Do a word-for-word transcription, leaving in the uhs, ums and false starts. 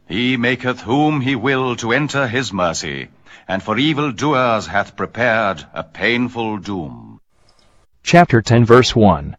He maketh whom he will to enter his mercy, and for evildoers hath prepared a painful doom. Chapter ten, verse one.